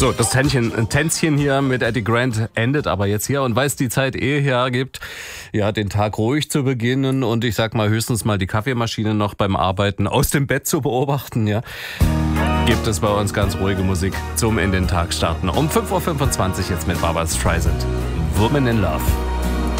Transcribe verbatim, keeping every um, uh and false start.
So, das Tänzchen, ein Tänzchen hier mit Eddie Grant endet aber jetzt hier. Und weil es die Zeit eh hergibt, ja, den Tag ruhig zu beginnen und ich sag mal höchstens mal die Kaffeemaschine noch beim Arbeiten aus dem Bett zu beobachten, ja, gibt es bei uns ganz ruhige Musik zum in den Tag starten. Um fünf Uhr fünfundzwanzig jetzt mit Barbra Streisand. Woman in Love.